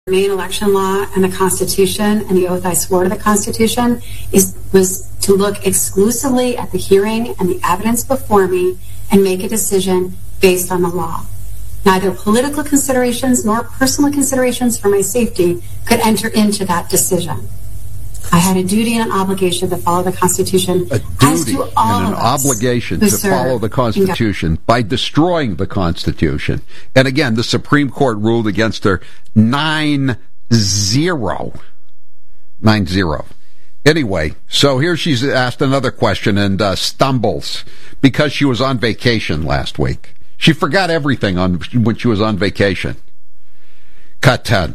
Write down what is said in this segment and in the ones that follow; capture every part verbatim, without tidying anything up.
Maine election law and the Constitution and the oath I swore to the Constitution is was to look exclusively at the hearing and the evidence before me and make a decision based on the law. Neither political considerations nor personal considerations for my safety could enter into that decision. I had a duty and an obligation to follow the Constitution. A duty and an obligation to follow the Constitution by destroying the Constitution. And again, the Supreme Court ruled against her nine zero. nine zero. Anyway, so here she's asked another question and uh, stumbles because she was on vacation last week. She forgot everything on when she was on vacation. Cut ten.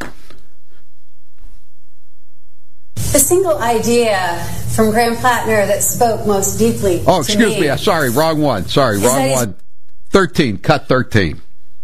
The single idea from Graham Plattner that spoke most deeply Oh, excuse to me, me. Sorry, wrong one. Sorry, wrong one. thirteen. Cut thirteen.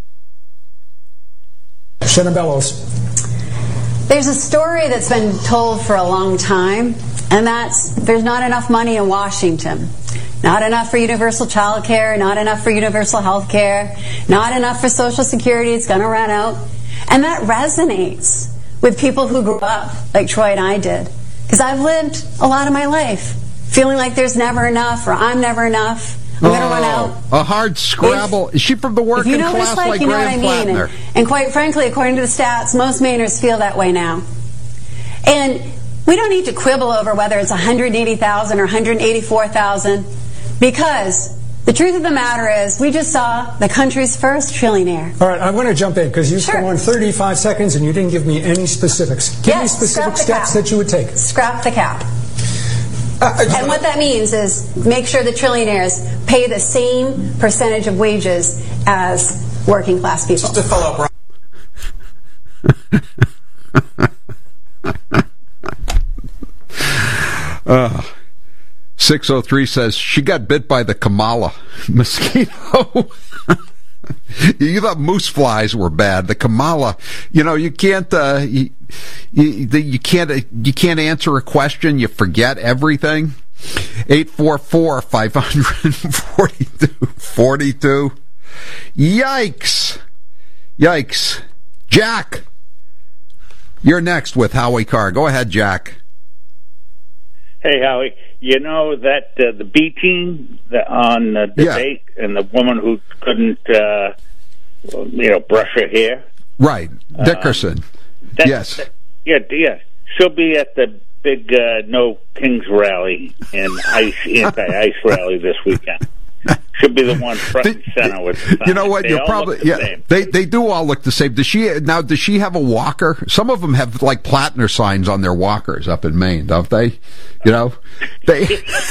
Senator Bellows. There's a story that's been told for a long time, and that's there's not enough money in Washington. Not enough for universal child care, not enough for universal health care, not enough for Social Security, it's going to run out. And that resonates with people who grew up like Troy and I did. Because I've lived a lot of my life feeling like there's never enough or I'm never enough. I'm oh, going to run out. A hard scrabble. If, Is she from the working you know class like, like you know Graham what I mean? Plattner? And, and quite frankly, according to the stats, most Mainers feel that way now. And we don't need to quibble over whether it's one hundred eighty thousand or one hundred eighty-four thousand, because the truth of the matter is we just saw the country's first trillionaire. All right, I'm going to jump in because you sure. still on thirty-five seconds and you didn't give me any specifics. Give yes, me specific steps cap. that you would take. Scrap the cap. Uh, and what that means is make sure the trillionaires pay the same percentage of wages as working class people. Just to follow up. uh, six oh three says she got bit by the Kamala mosquito. You thought moose flies were bad. The Kamala, you know, you can't, uh, you, you, you can't, uh, you can't answer a question. You forget everything. eight four four, five four two, four two. Yikes. Yikes. Jack, you're next with Howie Carr. Go ahead, Jack. Hey, Howie, you know that uh, the B team the, on the debate yeah. and the woman who couldn't, uh, you know, brush her hair? Right, Dickerson. Um, that, yes. That, yeah, yeah. She'll be at the big uh, No Kings rally and ice anti-ice rally this weekend. Should be the one front and center with the sign. You know what? They You're all probably look the yeah. same. They they do all look the same. Does she now? Does she have a walker? Some of them have like Plattner signs on their walkers up in Maine, don't they? You know, they.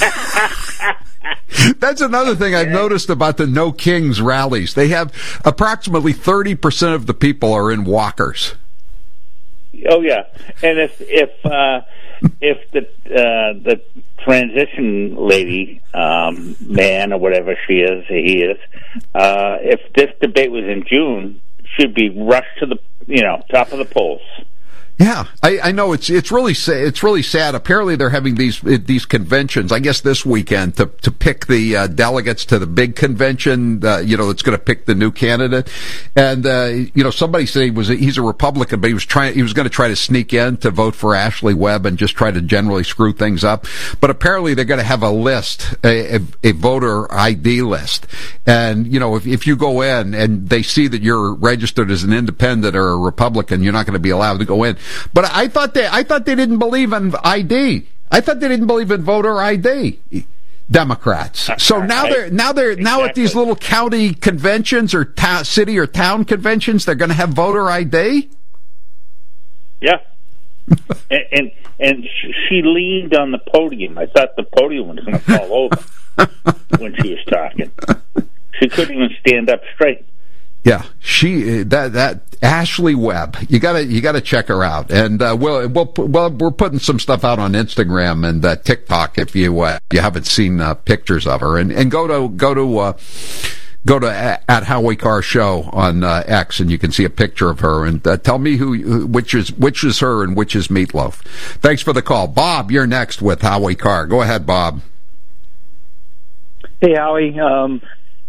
That's another thing I've noticed about the No Kings rallies. They have approximately thirty percent of the people are in walkers. Oh yeah, and if if uh, if the uh, the transition lady, um, man or whatever she is, he is, uh, if this debate was in June, she'd be rushed to the you know top of the polls. Yeah, I, I know it's it's really sa- it's really sad. Apparently, they're having these these conventions. I guess this weekend to to pick the uh, delegates to the big convention. Uh, you know, that's going to pick the new candidate. And uh, you know, somebody said he was a, he's a Republican, but he was trying he was going to try to sneak in to vote for Ashley Webb and just try to generally screw things up. But apparently, they're going to have a list, a, a, a voter I D list. And you know, if if you go in and they see that you're registered as an independent or a Republican, you're not going to be allowed to go in. But I thought they, I thought they didn't believe in I D. I thought they didn't believe in voter I D. Democrats. So now they're now they're exactly. now at these little county conventions or ta- city or town conventions, they're going to have voter I D. Yeah, and, and and she leaned on the podium. I thought the podium was going to fall over when she was talking. She couldn't even stand up straight. Yeah, she that that Ashley Webb. You gotta you gotta check her out, and uh, we'll we'll well we're putting some stuff out on Instagram and uh, TikTok if you uh, you haven't seen uh, pictures of her, and and go to go to uh, go to at, at Howie Carr Show on uh, X, and you can see a picture of her, and uh, tell me who which is which is her and which is Meatloaf. Thanks for the call, Bob. You're next with Howie Carr. Go ahead, Bob. Hey, Howie. Um,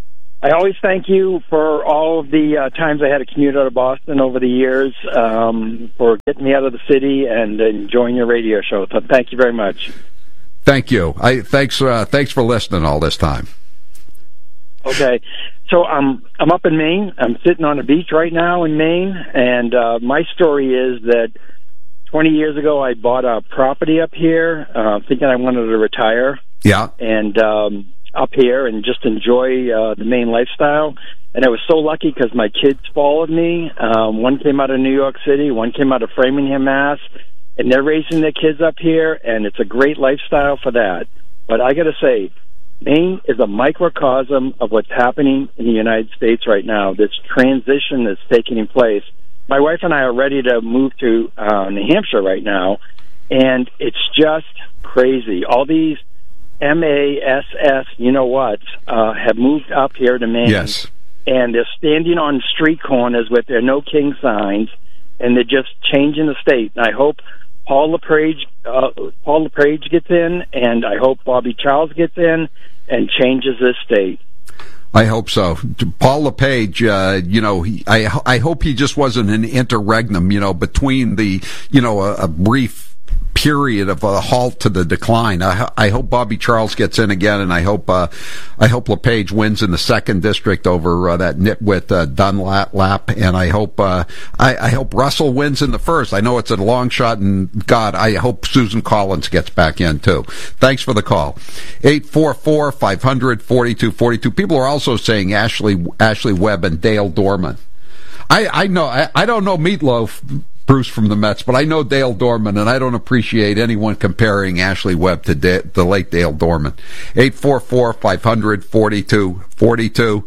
I always thank you for all of the uh, times I had to commute out of Boston over the years, um, for getting me out of the city and enjoying your radio show. So thank you very much. Thank you. I thanks uh, thanks for listening all this time. Okay, so um, I'm up in Maine. I'm sitting on a beach right now in Maine, and uh, my story is that twenty years ago I bought a property up here, uh, thinking I wanted to retire. Yeah, and um, up here and just enjoy uh, the Maine lifestyle. And I was so lucky because my kids followed me. Um, one came out of New York City, one came out of Framingham, Mass, and they're raising their kids up here, and it's a great lifestyle for that. But I got to say, Maine is a microcosm of what's happening in the United States right now, this transition that's taking place. My wife and I are ready to move to uh, New Hampshire right now, and it's just crazy. All these M A S S, you know what, uh, have moved up here to Maine. Yes. And they're standing on street corners with their No King signs, and they're just changing the state. And I hope Paul LePage, uh, Paul LePage gets in, and I hope Bobby Charles gets in and changes this state. I hope so. Paul LePage, uh, you know, he, I I hope he just wasn't an interregnum, you know, between the, you know, a, a brief period of a halt to the decline. I, I hope Bobby Charles gets in again, and I hope uh, I hope LePage wins in the second district over uh, that nitwit uh, Dunlap, and I hope uh, I, I hope Russell wins in the first. I know it's a long shot, and God, I hope Susan Collins gets back in too. Thanks for the call. eight four four, five hundred, forty-two forty-two. People are also saying Ashley Ashley Webb and Dale Dorman. I, I know I, I don't know Meatloaf, Bruce, from the Mets, but I know Dale Dorman, and I don't appreciate anyone comparing Ashley Webb to da- the late Dale Dorman. eight four four, five hundred, forty-two forty-two.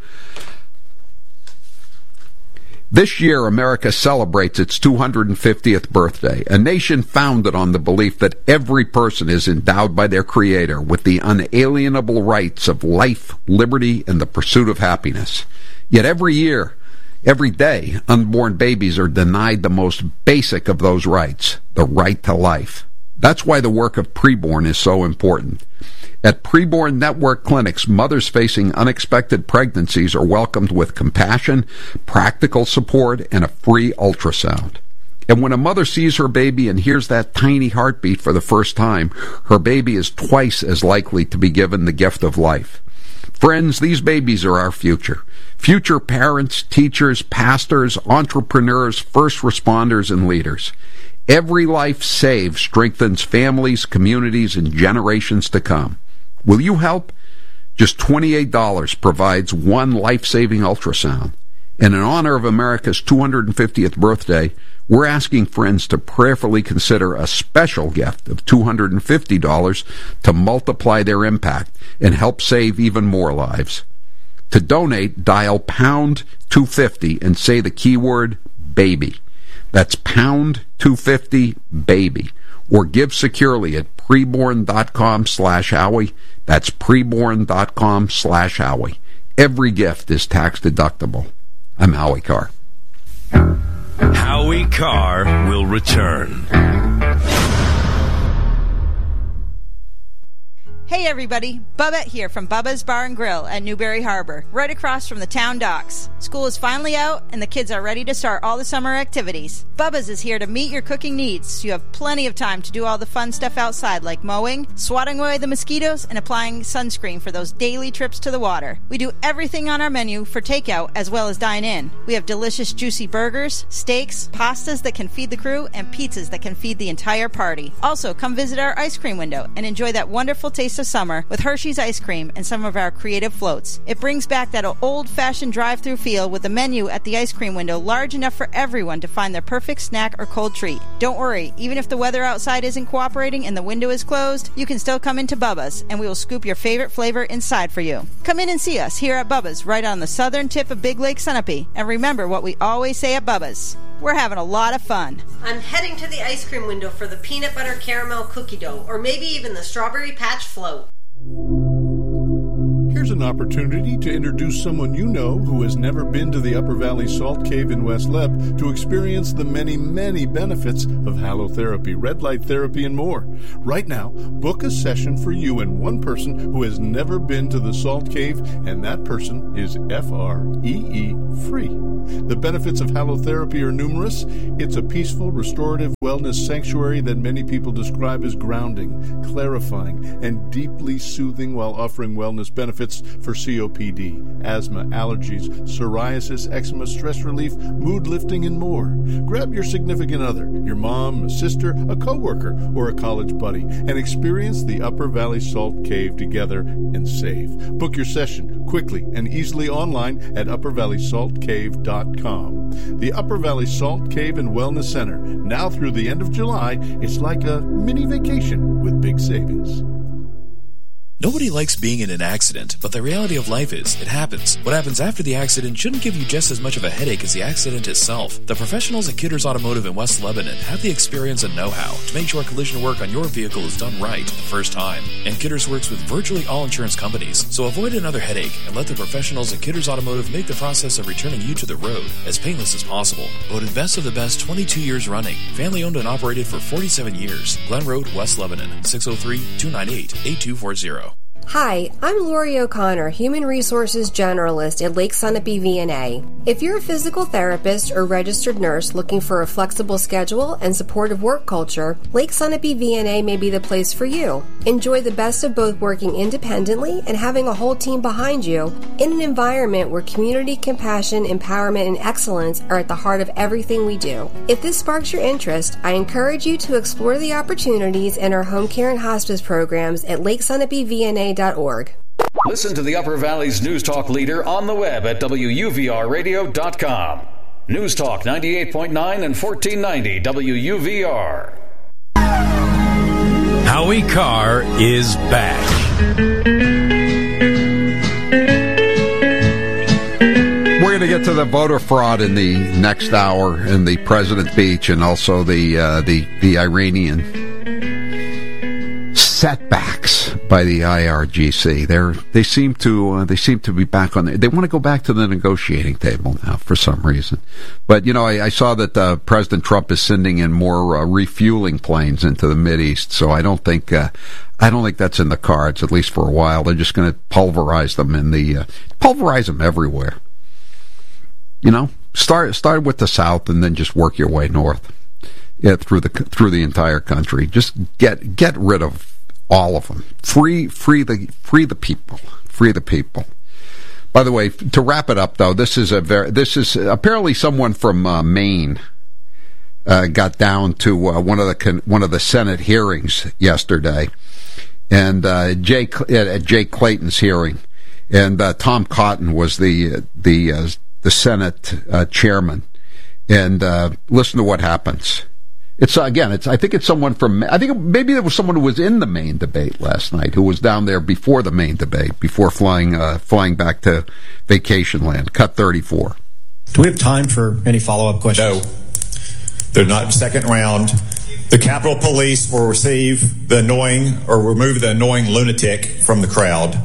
This year, America celebrates its two hundred fiftieth birthday, a nation founded on the belief that every person is endowed by their Creator with the unalienable rights of life, liberty, and the pursuit of happiness. Yet every year, every day, unborn babies are denied the most basic of those rights, the right to life. That's why the work of Preborn is so important. At Preborn Network clinics, mothers facing unexpected pregnancies are welcomed with compassion, practical support, and a free ultrasound. And when a mother sees her baby and hears that tiny heartbeat for the first time, her baby is twice as likely to be given the gift of life. Friends, these babies are our future. Future parents, teachers, pastors, entrepreneurs, first responders, and leaders. Every life saved strengthens families, communities, and generations to come. Will you help? Just twenty-eight dollars provides one life-saving ultrasound. And in honor of America's two hundred fiftieth birthday, we're asking friends to prayerfully consider a special gift of two hundred fifty dollars to multiply their impact and help save even more lives. To donate, dial pound two fifty and say the keyword baby. That's pound two fifty baby. Or give securely at preborn.com slash Howie. That's preborn.com slash Howie. Every gift is tax deductible. I'm Howie Carr. Howie Carr will return. Hey everybody, Bubba here from Bubba's Bar and Grill at Newberry Harbor, right across from the town docks. School is finally out and the kids are ready to start all the summer activities. Bubba's is here to meet your cooking needs, so you have plenty of time to do all the fun stuff outside like mowing, swatting away the mosquitoes, and applying sunscreen for those daily trips to the water. We do everything on our menu for takeout as well as dine in. We have delicious juicy burgers, steaks, pastas that can feed the crew, and pizzas that can feed the entire party. Also, come visit our ice cream window and enjoy that wonderful taste of summer with Hershey's ice cream and some of our creative floats. It brings back that old-fashioned drive-through feel with the menu at the ice cream window large enough for everyone to find their perfect snack or cold treat. Don't worry, even if the weather outside isn't cooperating and the window is closed, you can still come into Bubba's and we will scoop your favorite flavor inside for you. Come in and see us here at Bubba's right on the southern tip of Big Lake Sunapee, and remember what we always say at Bubba's. We're having a lot of fun. I'm heading to the ice cream window for the peanut butter caramel cookie dough, or maybe even the strawberry patch float. Here's a an opportunity to introduce someone you know who has never been to the Upper Valley Salt Cave in West Leb to experience the many, many benefits of halotherapy, red light therapy, and more. Right now, book a session for you and one person who has never been to the Salt Cave, and that person is F R E E free. The benefits of halotherapy are numerous. It's a peaceful, restorative wellness sanctuary that many people describe as grounding, clarifying, and deeply soothing while offering wellness benefits for C O P D, asthma, allergies, psoriasis, eczema, stress relief, mood lifting, and more. Grab your significant other, your mom, a sister, a coworker, or a college buddy, and experience the Upper Valley Salt Cave together and save. Book your session quickly and easily online at upper valley salt cave dot com. The Upper Valley Salt Cave and Wellness Center. Now through the end of July, it's like a mini vacation with big savings. Nobody likes being in an accident, but the reality of life is, it happens. What happens after the accident shouldn't give you just as much of a headache as the accident itself. The professionals at Kidders Automotive in West Lebanon have the experience and know-how to make sure collision work on your vehicle is done right the first time. And Kidders works with virtually all insurance companies, so avoid another headache and let the professionals at Kidders Automotive make the process of returning you to the road as painless as possible. Voted best of the best twenty-two years running. Family owned and operated for forty-seven years. Glen Road, West Lebanon, six oh three, two nine eight, eight two four zero. Hi, I'm Lori O'Connor, Human Resources Generalist at Lake Sunapee V N A. If you're a physical therapist or registered nurse looking for a flexible schedule and supportive work culture, Lake Sunapee V N A may be the place for you. Enjoy the best of both working independently and having a whole team behind you in an environment where community, compassion, empowerment, and excellence are at the heart of everything we do. If this sparks your interest, I encourage you to explore the opportunities in our home care and hospice programs at lake sunapee v n a dot org. Listen to the Upper Valley's News Talk leader on the web at w u v r radio dot com. News Talk ninety-eight point nine and fourteen ninety W U V R. Howie Carr is back. We're going to get to the voter fraud in the next hour, in the President Beach, and also the uh, the the Iranian setbacks by the I R G C. They're they seem to uh, they seem to be back on. The, they want to go back to the negotiating table now for some reason. But you know, I, I saw that uh, President Trump is sending in more uh, refueling planes into the Mideast. So I don't think uh, I don't think that's in the cards, at least for a while. They're just going to pulverize them in the uh, pulverize them everywhere. You know, start start with the South and then just work your way north, yeah, through the through the entire country. Just get get rid of all of them. Free, free the, free the people. Free the people. By the way, to wrap it up, though, this is a very, this is apparently someone from uh, Maine uh, got down to uh, one of the one of the Senate hearings yesterday, and uh, Jay at Jay Clayton's hearing, and uh, Tom Cotton was the the uh, the Senate uh, chairman, and uh, listen to what happens. It's again. It's. I think it's someone from. I think maybe there was someone who was in the Maine debate last night, who was down there before the Maine debate, before flying uh, flying back to vacation land. Cut thirty-four. Do we have time for any follow-up questions? No, they're not second round. The Capitol Police will receive the annoying or remove the annoying lunatic from the crowd.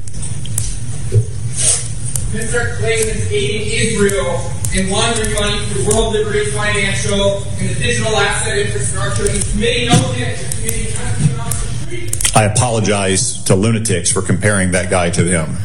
Mister Clayton is aiding Israel in laundering money through World Liberty Financial and the digital asset infrastructure. He's committing no committing. I apologize to lunatics for comparing that guy to them.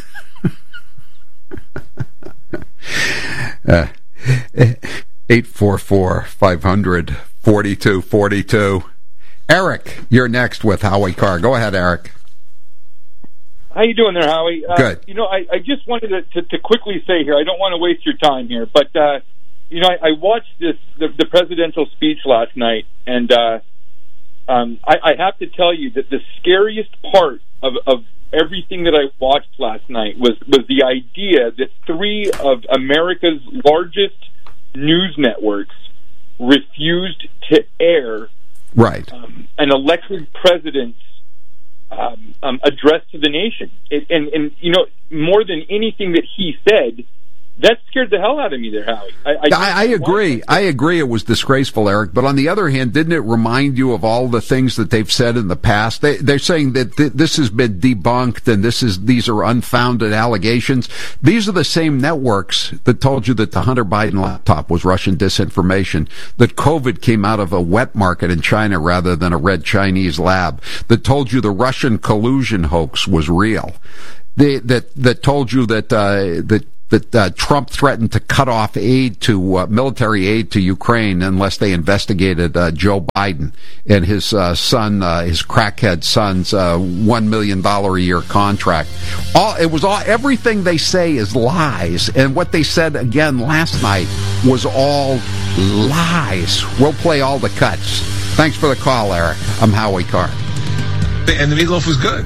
uh, eight four four, five hundred, forty-two forty-two. Eric, you're next with Howie Carr. Go ahead, Eric. How you doing there, Howie? Uh, Good. You know, I, I just wanted to, to, to quickly say here, I don't want to waste your time here, but, uh, you know, I, I watched this the, the presidential speech last night, and uh, um, I, I have to tell you that the scariest part of, of everything that I watched last night was, was the idea that three of America's largest news networks refused to air right. um, an elected president's Um, um, address to the nation. It, and, and, you know, more than anything that he said, that scared the hell out of me there, Howie. I, I, I, I agree. I agree it was disgraceful, Eric. But on the other hand, didn't it remind you of all the things that they've said in the past? They, they're saying that th- this has been debunked and this is these are unfounded allegations. These are the same networks that told you that the Hunter Biden laptop was Russian disinformation, that COVID came out of a wet market in China rather than a red Chinese lab, that told you the Russian collusion hoax was real, they, that that told you that uh, that that uh, Trump threatened to cut off aid to uh, military aid to Ukraine unless they investigated uh, Joe Biden and his uh, son, uh, his crackhead son's uh, one million dollars a year contract. All it was all everything they say is lies, and what they said again last night was all lies. We'll play all the cuts. Thanks for the call, Eric. I'm Howie Carr. And the meatloaf was good.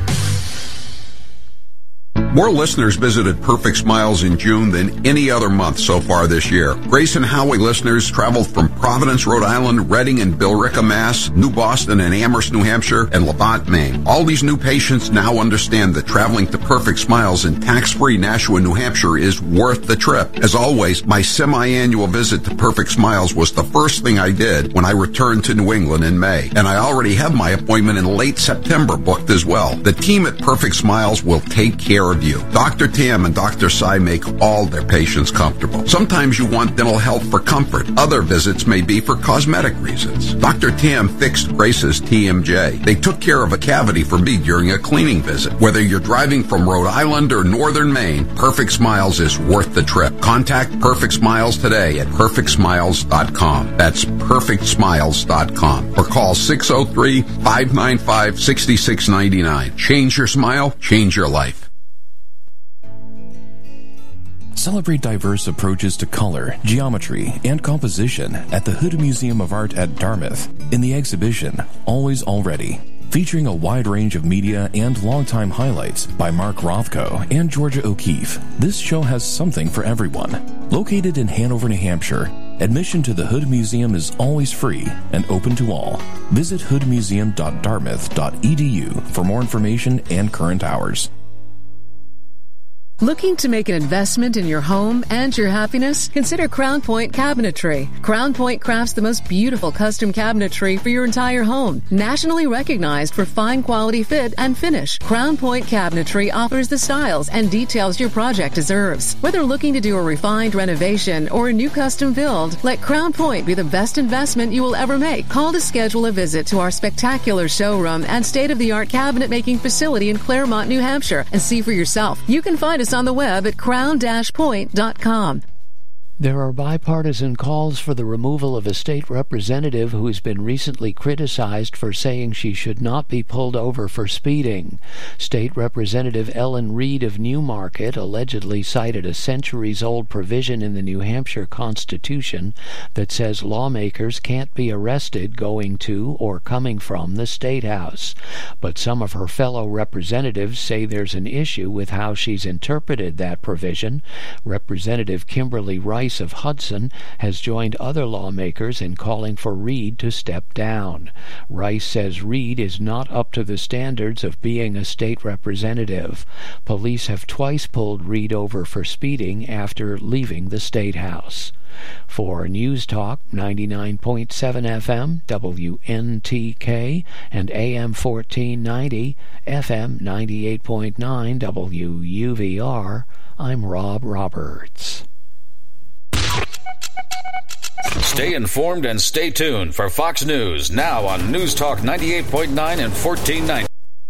More listeners visited Perfect Smiles in June than any other month so far this year. Grace and Howie listeners traveled from Providence, Rhode Island, Reading and Billerica, Mass., New Boston and Amherst, New Hampshire, and Lavant, Maine. All these new patients now understand that traveling to Perfect Smiles in tax-free Nashua, New Hampshire is worth the trip. As always, my semi-annual visit to Perfect Smiles was the first thing I did when I returned to New England in May. And I already have my appointment in late September booked as well. The team at Perfect Smiles will take care of you. Doctor Tam and Doctor Sai make all their patients comfortable. Sometimes you want dental health for comfort. Other visits may be for cosmetic reasons. Doctor Tam fixed Grace's T M J. They took care of a cavity for me during a cleaning visit. Whether you're driving from Rhode Island or northern Maine, Perfect Smiles is worth the trip. Contact Perfect Smiles today at perfect smiles dot com. That's perfect smiles dot com. Or call six oh three, five nine five, six six nine nine. Change your smile, change your life. Celebrate diverse approaches to color, geometry, and composition at the Hood Museum of Art at Dartmouth in the exhibition Always Already, featuring a wide range of media and longtime highlights by Mark Rothko and Georgia O'Keeffe. This show has something for everyone. Located in Hanover, New Hampshire, admission to the Hood Museum is always free and open to all. Visit hood museum dot dartmouth dot e d u for more information and current hours. Looking to make an investment in your home and your happiness? Consider Crown Point Cabinetry. Crown Point crafts the most beautiful custom cabinetry for your entire home. Nationally recognized for fine quality fit and finish, Crown Point Cabinetry offers the styles and details your project deserves. Whether looking to do a refined renovation or a new custom build, let Crown Point be the best investment you will ever make. Call to schedule a visit to our spectacular showroom and state-of-the-art cabinet making facility in Claremont, New Hampshire, and see for yourself. You can find us on the web at crown dash point dot com. There are bipartisan calls for the removal of a state representative who has been recently criticized for saying she should not be pulled over for speeding. State Representative Ellen Reed of Newmarket allegedly cited a centuries-old provision in the New Hampshire Constitution that says lawmakers can't be arrested going to or coming from the State House. But some of her fellow representatives say there's an issue with how she's interpreted that provision. Representative Kimberly Rice of Hudson has joined other lawmakers in calling for Reed to step down. Rice says Reed is not up to the standards of being a state representative. Police have twice pulled Reed over for speeding after leaving the State House. For News Talk ninety-nine point seven F M, W N T K, and A M fourteen ninety, F M ninety-eight point nine, W U V R, I'm Rob Roberts. Stay informed and stay tuned for Fox News, now on News Talk ninety-eight point nine and fourteen ninety.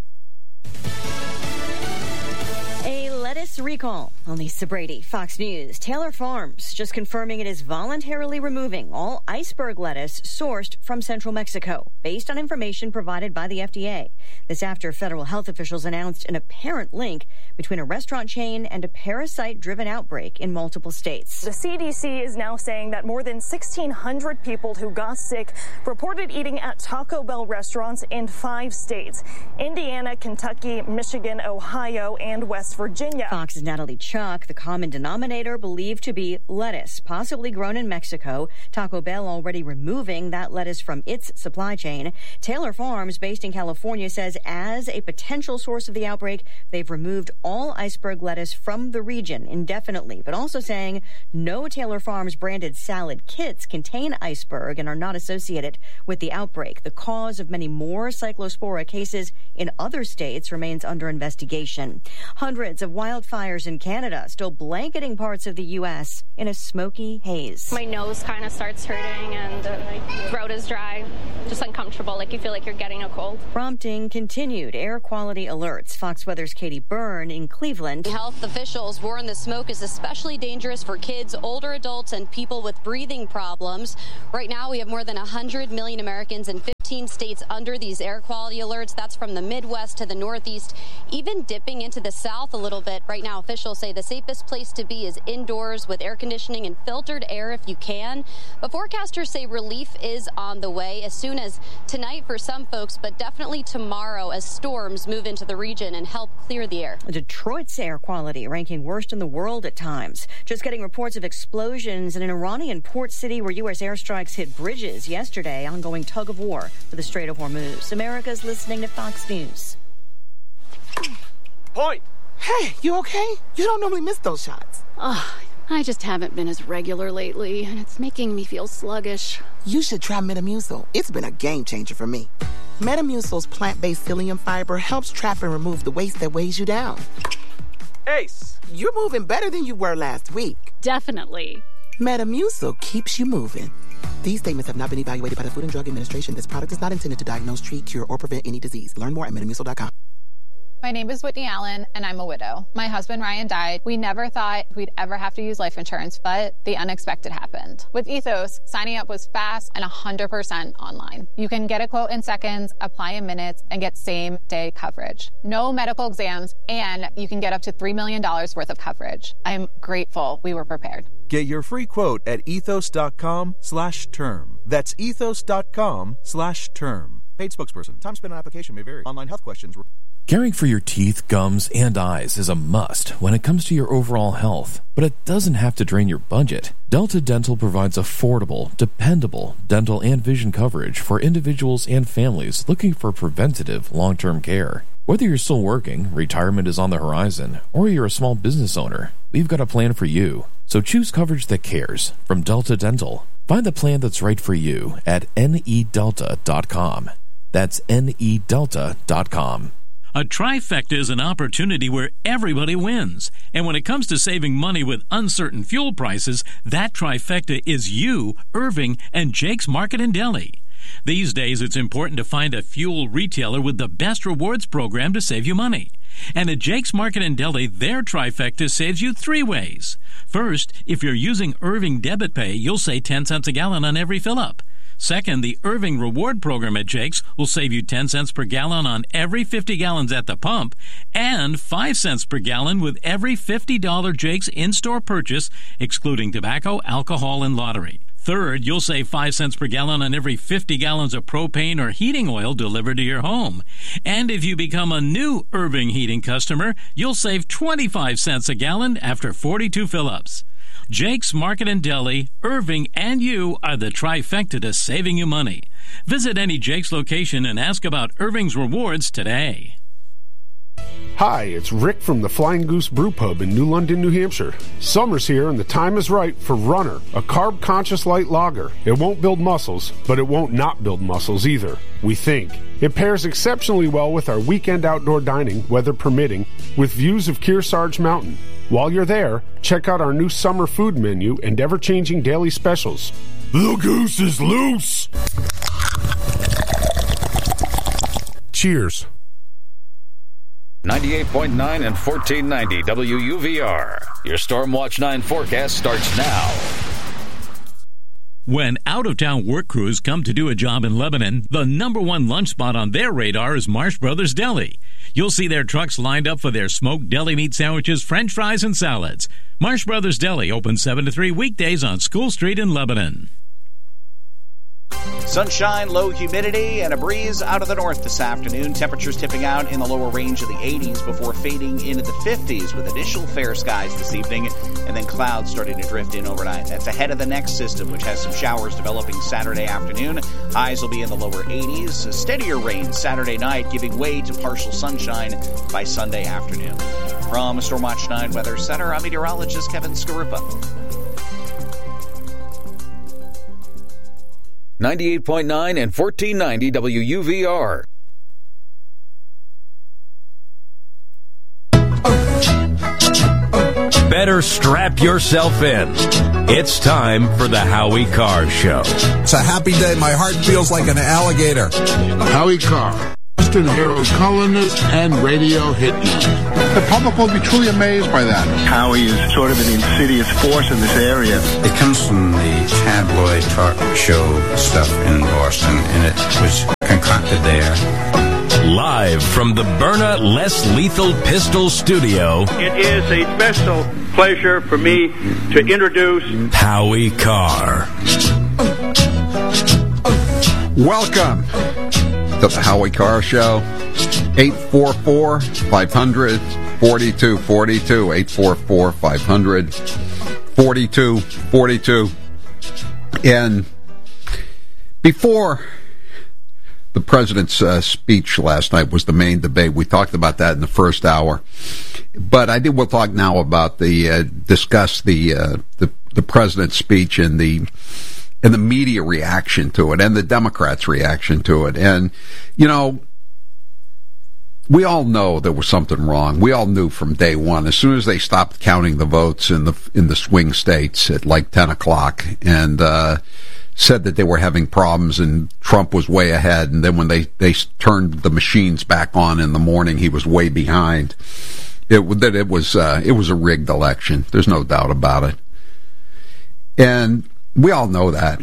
Recall. On Lisa Brady, Fox News. Taylor Farms just confirming it is voluntarily removing all iceberg lettuce sourced from central Mexico, based on information provided by the F D A. This after federal health officials announced an apparent link between a restaurant chain and a parasite-driven outbreak in multiple states. The C D C is now saying that more than sixteen hundred people who got sick reported eating at Taco Bell restaurants in five states: Indiana, Kentucky, Michigan, Ohio, and West Virginia. Fox's Natalie Ch- chuck, the common denominator believed to be lettuce, possibly grown in Mexico. Taco Bell already removing that lettuce from its supply chain. Taylor Farms, based in California, says as a potential source of the outbreak, they've removed all iceberg lettuce from the region indefinitely, but also saying no Taylor Farms branded salad kits contain iceberg and are not associated with the outbreak. The cause of many more cyclospora cases in other states remains under investigation. Hundreds of wildfires in Canada still blanketing parts of the U S in a smoky haze. My nose kind of starts hurting and the throat is dry, just uncomfortable, like you feel like you're getting a cold. Prompting continued air quality alerts. Fox Weather's Katie Byrne in Cleveland. Health officials warn the smoke is especially dangerous for kids, older adults, and people with breathing problems. Right now, we have more than one hundred million Americans in fifteen states under these air quality alerts. That's from the Midwest to the Northeast, even dipping into the South a little bit. Right now, officials say the safest place to be is indoors with air conditioning and filtered air if you can. But forecasters say relief is on the way as soon as tonight for some folks, but definitely tomorrow as storms move into the region and help clear the air. Detroit's air quality ranking worst in the world at times. Just getting reports of explosions in an Iranian port city where U S airstrikes hit bridges yesterday. Ongoing tug of war for the Strait of Hormuz. America's listening to Fox News. Point. Hey, you okay? You don't normally miss those shots. Oh, I just haven't been as regular lately, and it's making me feel sluggish. You should try Metamucil. It's been a game changer for me. Metamucil's plant-based psyllium fiber helps trap and remove the waste that weighs you down. Ace, you're moving better than you were last week. Definitely. Metamucil keeps you moving. These statements have not been evaluated by the Food and Drug Administration. This product is not intended to diagnose, treat, cure, or prevent any disease. Learn more at metamucil dot com. My name is Whitney Allen, and I'm a widow. My husband, Ryan, died. We never thought we'd ever have to use life insurance, but the unexpected happened. With Ethos, signing up was fast and one hundred percent online. You can get a quote in seconds, apply in minutes, and get same-day coverage. No medical exams, and you can get up to three million dollars worth of coverage. I'm grateful we were prepared. Get your free quote at ethos.com slash term. That's ethos.com slash term. Paid spokesperson. Time spent on application may vary. Online health questions. Caring for your teeth, gums, and eyes is a must when it comes to your overall health, but it doesn't have to drain your budget. Delta Dental provides affordable, dependable dental and vision coverage for individuals and families looking for preventative long-term care. Whether you're still working, retirement is on the horizon, or you're a small business owner, we've got a plan for you. So choose coverage that cares from Delta Dental. Find the plan that's right for you at N E delta dot com. That's N E delta dot com. A trifecta is an opportunity where everybody wins. And when it comes to saving money with uncertain fuel prices, that trifecta is you, Irving, and Jake's Market and Deli. These days, it's important to find a fuel retailer with the best rewards program to save you money. And at Jake's Market and Deli, their trifecta saves you three ways. First, if you're using Irving Debit Pay, you'll save ten cents a gallon on every fill-up. Second, the Irving Reward Program at Jake's will save you ten cents per gallon on every fifty gallons at the pump and five cents per gallon with every fifty dollars Jake's in-store purchase, excluding tobacco, alcohol, and lottery. Third, you'll save five cents per gallon on every fifty gallons of propane or heating oil delivered to your home. And if you become a new Irving Heating customer, you'll save twenty-five cents a gallon after forty-two fill-ups. Jake's Market and Deli, Irving, and you are the trifecta to saving you money. Visit any Jake's location and ask about Irving's rewards today. Hi, it's Rick from the Flying Goose Brew Pub in New London, New Hampshire. Summer's here and the time is right for Runner, a carb-conscious light lager. It won't build muscles, but it won't not build muscles either, we think. It pairs exceptionally well with our weekend outdoor dining, weather permitting, with views of Kearsarge Mountain. While you're there, check out our new summer food menu and ever-changing daily specials. The goose is loose! Cheers. ninety-eight point nine and fourteen ninety W U V R. Your Stormwatch nine forecast starts now. When out-of-town work crews come to do a job in Lebanon, the number one lunch spot on their radar is Marsh Brothers Deli. You'll see their trucks lined up for their smoked deli meat sandwiches, french fries, and salads. Marsh Brothers Deli, open seven to three weekdays on School Street in Lebanon. Sunshine, low humidity, and a breeze out of the north this afternoon. Temperatures tipping out in the lower range of the eighties before fading into the fifties with initial fair skies this evening, and then clouds starting to drift in overnight. That's ahead of the next system, which has some showers developing Saturday afternoon. Highs will be in the lower eighties. A steadier rain Saturday night, giving way to partial sunshine by Sunday afternoon. From Stormwatch nine Weather Center, I'm meteorologist Kevin Skarupa. ninety-eight point nine and fourteen ninety W U V R. Better strap yourself in. It's time for the Howie Carr Show. It's a happy day. My heart feels like an alligator. Howie Carr, Western hero columnist and radio hitman. The public will be truly amazed by that. Howie is sort of an insidious force in this area. It comes from the tabloid talk show stuff in Boston, and it was concocted there. Live from the Byrna Less Lethal Pistol Studio, it is a special pleasure for me to introduce Howie Carr. Welcome to the Howie Carr Show. eight four four, five hundred, forty-two forty-two. eight four four, five hundred, forty-two forty-two. And before the president's uh, speech last night was the main debate. We talked about that in the first hour, but I think we'll talk now about the uh, discuss the, uh, the the president's speech and the and the media reaction to it and the Democrats' reaction to it. And you know, we all know there was something wrong. We all knew from day one. As soon as they stopped counting the votes in the in the swing states at like ten o'clock, and uh, said that they were having problems and Trump was way ahead, and then when they, they turned the machines back on in the morning, he was way behind. It that it was uh, it was a rigged election. There's no doubt about it, and we all know that.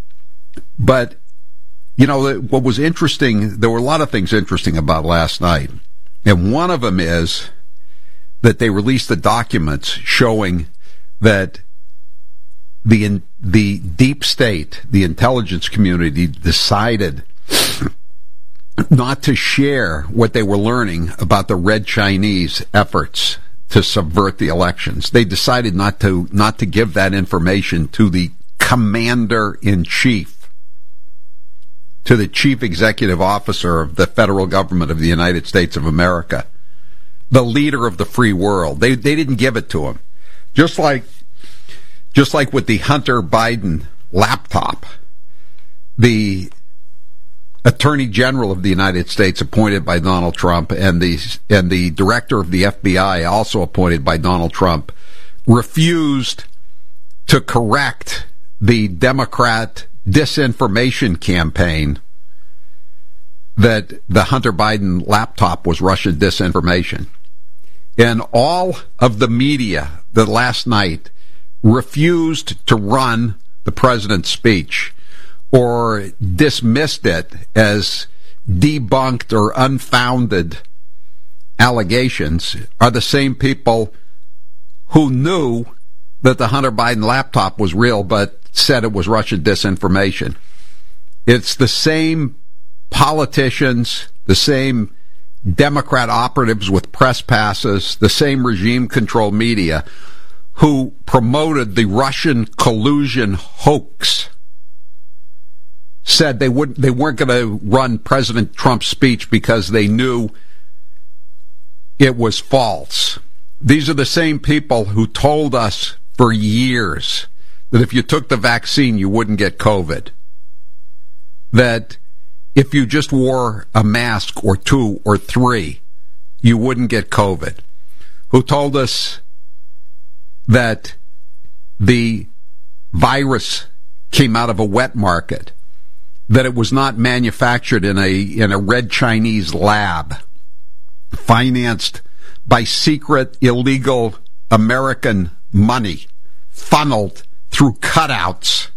But you know what was interesting? There were a lot of things interesting about last night, and one of them is that they released the documents showing that the the deep state, the intelligence community, decided not to share what they were learning about the Red Chinese efforts to subvert the elections. They decided not to not to give that information to the commander-in-chief, to the chief executive officer of the federal government of the United States of America, the leader of the free world. They they didn't give it to him. Just like Just like with the Hunter Biden laptop, the Attorney General of the United States appointed by Donald Trump and the and the Director of the F B I also appointed by Donald Trump refused to correct the Democrat disinformation campaign that the Hunter Biden laptop was Russian disinformation. And all of the media that last night refused to run the president's speech or dismissed it as debunked or unfounded allegations are the same people who knew that the Hunter Biden laptop was real but said it was Russian disinformation. It's the same politicians, the same Democrat operatives with press passes, the same regime-controlled media who promoted the Russian collusion hoax, said they would they weren't going to run President Trump's speech because they knew it was false. These are the same people who told us for years that if you took the vaccine, you wouldn't get COVID. That if you just wore a mask or two or three, you wouldn't get COVID. Who told us that the virus came out of a wet market, that it was not manufactured in a in a red Chinese lab, financed by secret illegal American money, funneled through cutouts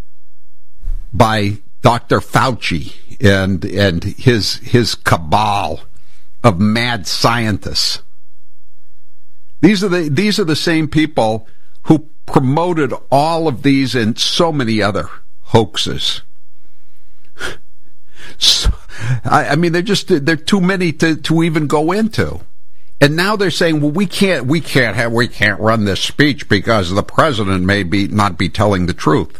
by Doctor Fauci and and his his cabal of mad scientists. These are the these are the same people who promoted all of these and so many other hoaxes. So, I, I mean, they're just they're too many to, to even go into. And now they're saying, well, we can't we can't have we can't run this speech because the president may be not be telling the truth.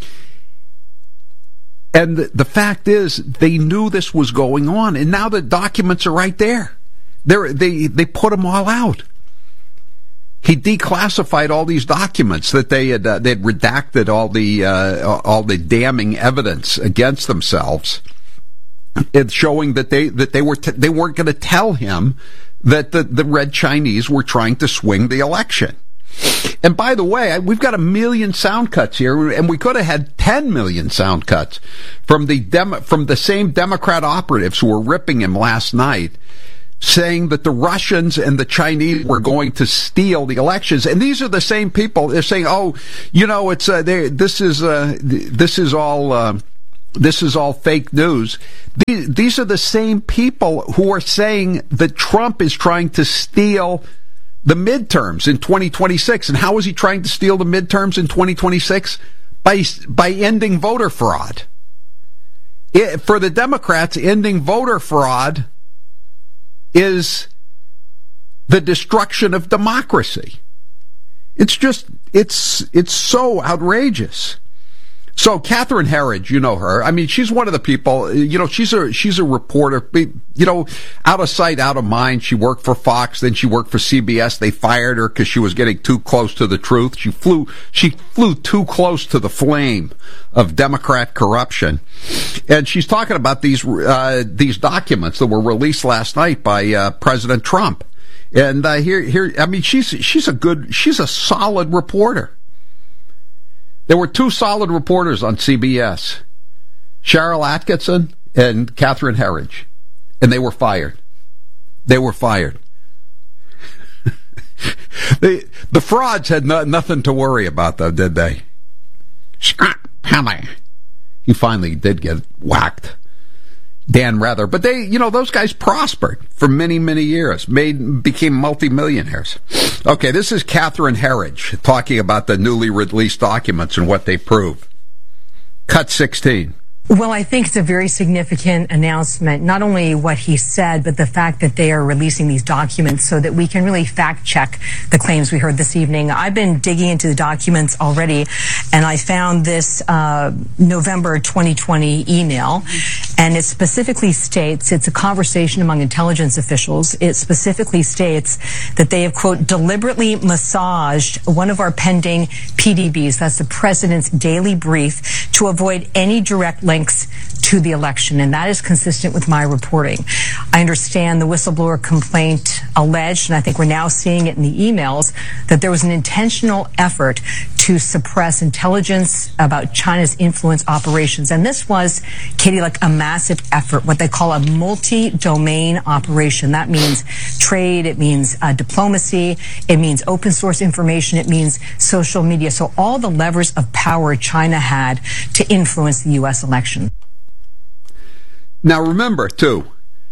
And the, the fact is, they knew this was going on, and now the documents are right there. They're, they they put them all out. He declassified all these documents that they had uh, they had redacted all the uh, all the damning evidence against themselves. It's showing that they that they were t- they weren't going to tell him that the, the Red Chinese were trying to swing the election. And by the way, we've got a million sound cuts here, and we could have had ten million sound cuts from the Dem- from the same Democrat operatives who were ripping him last night, saying that the Russians and the Chinese were going to steal the elections. And these are the same people. They're saying, "Oh, you know, it's uh, this is uh, this is all." Uh, This is all fake news." These are the same people who are saying that Trump is trying to steal the midterms in twenty twenty-six. And how is he trying to steal the midterms in twenty twenty-six? By, by ending voter fraud. It, for the Democrats, ending voter fraud is the destruction of democracy. It's just, it's, it's so outrageous. So Catherine Herridge, you know her. I mean, she's one of the people, you know, she's a, she's a reporter, you know, out of sight, out of mind. She worked for Fox, then she worked for C B S. They fired her because she was getting too close to the truth. She flew, she flew too close to the flame of Democrat corruption. And she's talking about these, uh, these documents that were released last night by, uh, President Trump. And, uh, here, here, I mean, she's, she's a good, she's a solid reporter. There were two solid reporters on C B S, Cheryl Atkinson and Catherine Herridge, and they were fired. They were fired. they, the frauds had no, nothing to worry about, though, did they? He finally did get whacked. Dan Rather. But they, you know, those guys prospered for many, many years, made, became multimillionaires. Okay, this is Catherine Herridge talking about the newly released documents and what they prove. Cut sixteen. Well, I think it's a very significant announcement, not only what he said, but the fact that they are releasing these documents so that we can really fact check the claims we heard this evening. I've been digging into the documents already, and I found this uh, November twenty twenty email, and it specifically states, it's a conversation among intelligence officials. It specifically states that they have, quote, deliberately massaged one of our pending P D Bs, that's the president's daily brief, to avoid any direct links to the election, and that is consistent with my reporting. I understand the whistleblower complaint alleged, and I think we're now seeing it in the emails, that there was an intentional effort to suppress intelligence about China's influence operations. And this was, Katie, like a massive effort, what they call a multi-domain operation. That means trade, it means uh, diplomacy, it means open source information, it means social media. So all the levers of power China had to influence the U S election. Now remember, too,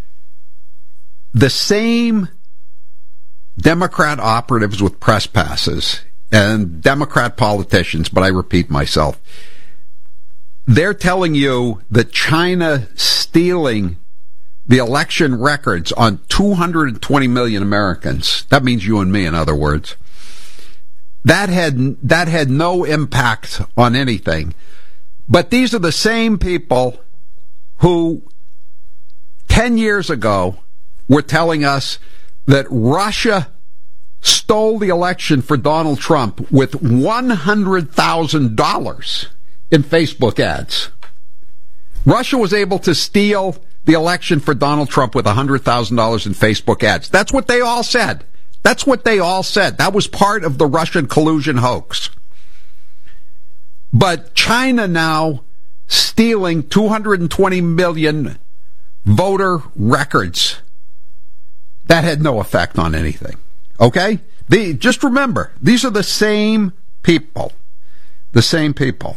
the same Democrat operatives with press passes and Democrat politicians, but I repeat myself, they're telling you that China stealing the election records on two hundred twenty million Americans, that means you and me, in other words, that had that had no impact on anything. But these are the same people who ten years ago were telling us that Russia stole the election for Donald Trump with one hundred thousand dollars in Facebook ads. Russia was able to steal the election for Donald Trump with one hundred thousand dollars in Facebook ads. That's what they all said. That's what they all said. That was part of the Russian collusion hoax. But China now stealing two hundred twenty million voter records. That had no effect on anything. Okay? The, just remember, these are the same people. The same people.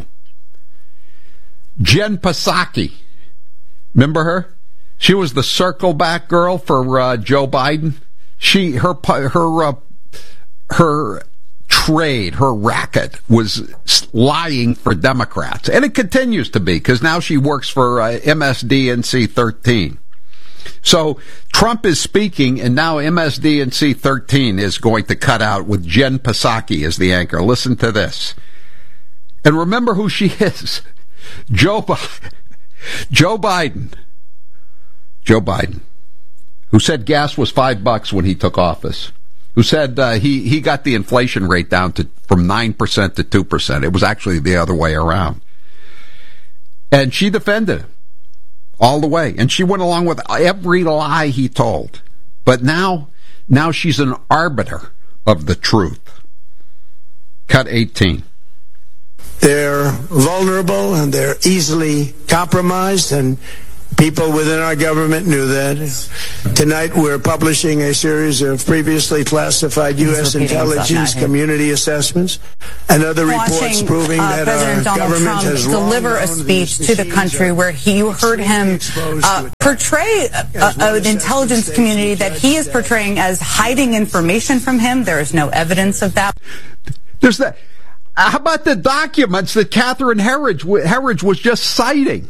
Jen Psaki. Remember her? She was the circle back girl for uh, Joe Biden. She, her, her, uh, her trade, her racket, was lying for Democrats. And it continues to be, because now she works for uh, M S D N C thirteen. So Trump is speaking, and now M S D N C thirteen is going to cut out with Jen Psaki as the anchor. Listen to this. And remember who she is. Joe Biden. Joe Biden. Joe Biden, who said gas was five bucks when he took office, who said uh, he, he got the inflation rate down to from nine percent to two percent. It was actually the other way around. And she defended him all the way. And she went along with every lie he told. But now, now she's an arbiter of the truth. Cut eighteen. They're vulnerable and they're easily compromised, and people within our government knew that. Tonight we're publishing a series of previously classified U S intelligence community assessments and other Watching, reports proving uh, that President our Donald government Trump has deliver a speech to the country where he, you heard him uh, portray uh, an intelligence community that he is portraying as hiding information from him. There is no evidence of that. There's that. How about the documents that Catherine Herridge, Herridge was just citing?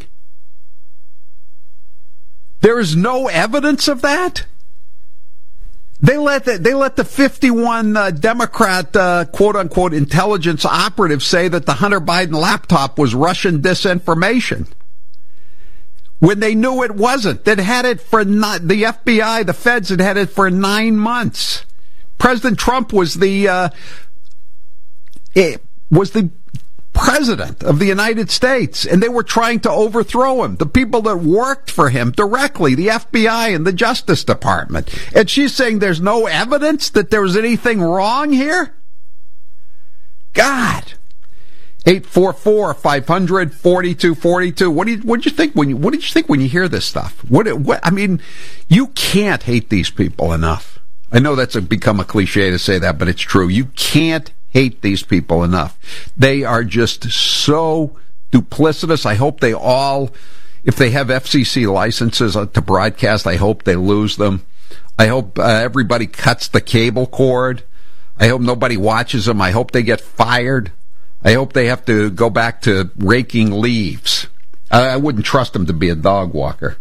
There is no evidence of that? They let the, they let the fifty-one uh, Democrat uh, quote-unquote intelligence operatives say that the Hunter Biden laptop was Russian disinformation when they knew it wasn't. They'd had it for not, the F B I, the feds had had it for nine months. President Trump was the uh, it was the president of the United States, and they were trying to overthrow him. The people that worked for him directly, the F B I and the Justice Department. And she's saying there's no evidence that there was anything wrong here? God. eight four four, five hundred, forty-two forty-two. What do you, what did you think when you, what did you think when you hear this stuff? What, what, I mean, you can't hate these people enough. I know that's a, become a cliche to say that, but it's true. You can't hate these people enough. They are just so duplicitous. I hope they all, if they have F C C licenses to broadcast, I hope they lose them. I hope uh, everybody cuts the cable cord. I hope nobody watches them. I hope they get fired. I hope they have to go back to raking leaves. I, I wouldn't trust them to be a dog walker.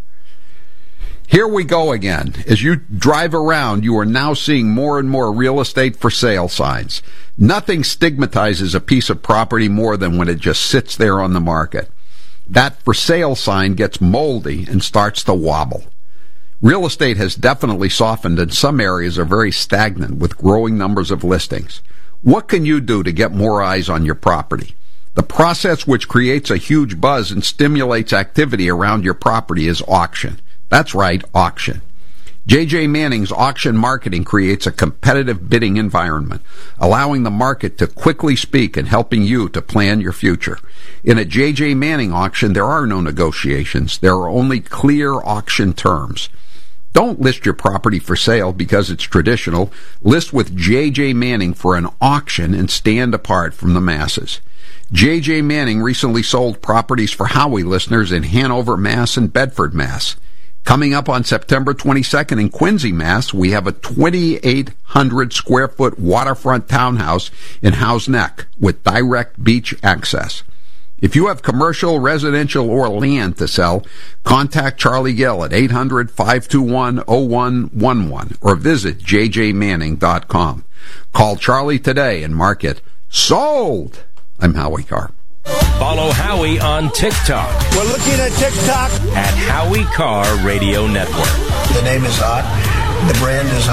Here we go again. As you drive around, you are now seeing more and more real estate for sale signs. Nothing stigmatizes a piece of property more than when it just sits there on the market. That for sale sign gets moldy and starts to wobble. Real estate has definitely softened, and some areas are very stagnant with growing numbers of listings. What can you do to get more eyes on your property? The process which creates a huge buzz and stimulates activity around your property is auction. That's right, auction. J J Manning's auction marketing creates a competitive bidding environment, allowing the market to quickly speak and helping you to plan your future. In a J J Manning auction, there are no negotiations. There are only clear auction terms. Don't list your property for sale because it's traditional. List with J J Manning for an auction and stand apart from the masses. J J Manning recently sold properties for Howie listeners in Hanover, Mass. And Bedford, Mass. Coming up on September twenty-second in Quincy, Mass., we have a twenty-eight hundred square foot waterfront townhouse in Howe's Neck with direct beach access. If you have commercial, residential, or land to sell, contact Charlie Gill at eight hundred, five two one, oh one one one or visit j j manning dot com. Call Charlie today and mark it sold. I'm Howie Carr. Follow Howie on TikTok. We're looking at TikTok at Howie Carr Radio Network. The name is hot. The brand is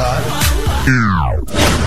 hot.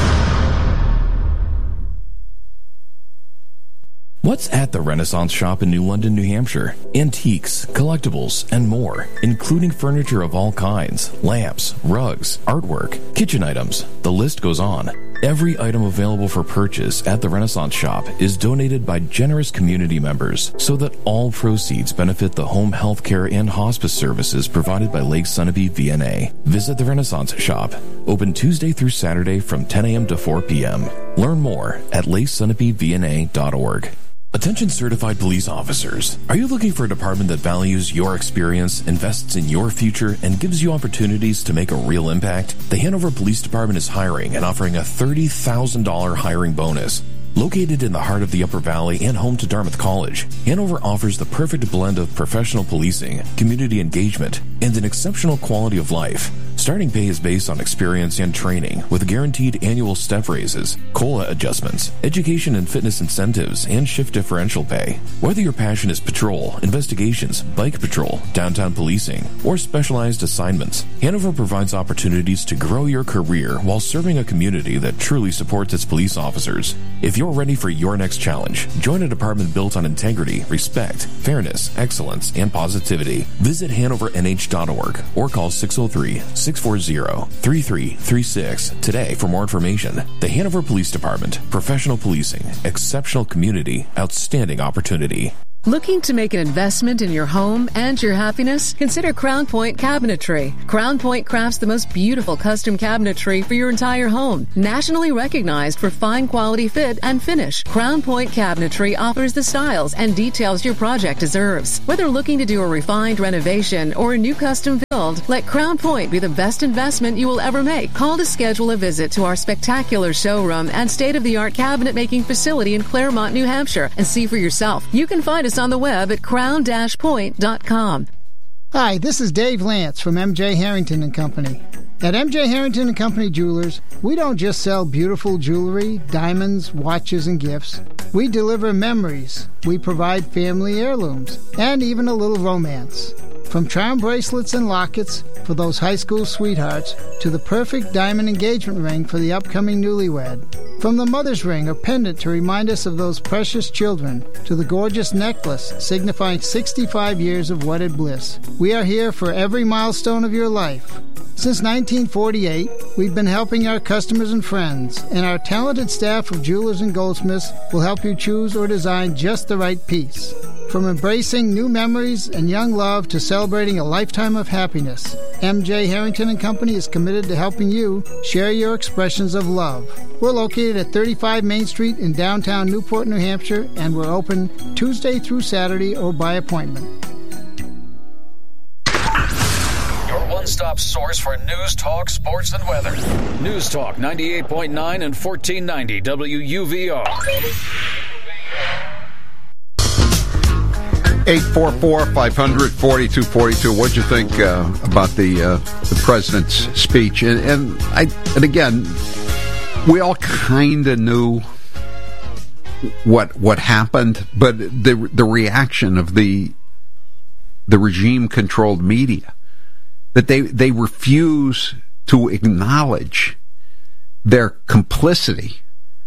What's at the Renaissance Shop in New London, New Hampshire? Antiques, collectibles, and more, including furniture of all kinds, lamps, rugs, artwork, kitchen items. The list goes on. Every item available for purchase at the Renaissance Shop is donated by generous community members so that all proceeds benefit the home health care and hospice services provided by Lake Sunapee V N A. Visit the Renaissance Shop. Open Tuesday through Saturday from ten a.m. to four p.m. Learn more at lake sunapee v n a dot org. Attention certified police officers. Are you looking for a department that values your experience, invests in your future, and gives you opportunities to make a real impact? The Hanover Police Department is hiring and offering a thirty thousand dollars hiring bonus. Located in the heart of the Upper Valley and home to Dartmouth College, Hanover offers the perfect blend of professional policing, community engagement, and an exceptional quality of life. Starting pay is based on experience and training, with guaranteed annual step raises, COLA adjustments, education and fitness incentives, and shift differential pay. Whether your passion is patrol, investigations, bike patrol, downtown policing, or specialized assignments, Hanover provides opportunities to grow your career while serving a community that truly supports its police officers. If you're ready for your next challenge, join a department built on integrity, respect, fairness, excellence, and positivity. Visit hanover n h dot org or call six oh three, six four zero, three three three six today for more information. The Hanover Police Department. Professional policing. Exceptional community. Outstanding opportunity. Looking to make an investment in your home and your happiness? Consider Crown Point Cabinetry. Crown Point crafts the most beautiful custom cabinetry for your entire home. Nationally recognized for fine quality fit and finish, Crown Point Cabinetry offers the styles and details your project deserves. Whether looking to do a refined renovation or a new custom build, let Crown Point be the best investment you will ever make. Call to schedule a visit to our spectacular showroom and state-of-the-art cabinet making facility in Claremont, New Hampshire, and see for yourself. You can find us on the web at crown dash point dot com. Hi, this is Dave Lance from M J Harrington and Company. At M J Harrington and Company Jewelers, we don't just sell beautiful jewelry, diamonds, watches, and gifts. We deliver memories. We provide family heirlooms and even a little romance. From charm bracelets and lockets for those high school sweethearts to the perfect diamond engagement ring for the upcoming newlywed. From the mother's ring or pendant to remind us of those precious children to the gorgeous necklace signifying sixty-five years of wedded bliss. We are here for every milestone of your life. Since nineteen forty-eight, we've been helping our customers and friends, and our talented staff of jewelers and goldsmiths will help you choose or design just the right piece. From embracing new memories and young love to celebrating a lifetime of happiness, M J Harrington and Company is committed to helping you share your expressions of love. We're located at thirty-five Main Street in downtown Newport, New Hampshire, and we're open Tuesday through Saturday or by appointment. Your one-stop source for news, talk, sports, and weather. News Talk ninety-eight point nine and fourteen ninety W U V R. eight four four, five hundred, forty-two forty-two. What'd you think uh, about the uh, the president's speech? And, and I and again, we all kind of knew what what happened, but the the reaction of the the regime-controlled media, that they they refuse to acknowledge their complicity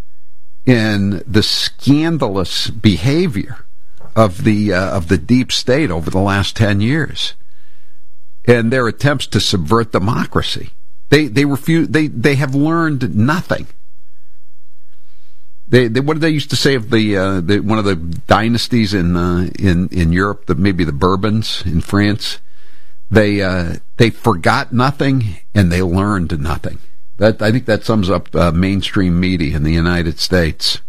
in the scandalous behavior of the uh, of the deep state over the last ten years, and their attempts to subvert democracy. They they refuse. They they have learned nothing. They, they what did they used to say of the, uh, the one of the dynasties in uh, in in Europe, the, maybe the Bourbons in France? They uh, they forgot nothing and they learned nothing. That I think that sums up uh, mainstream media in the United States.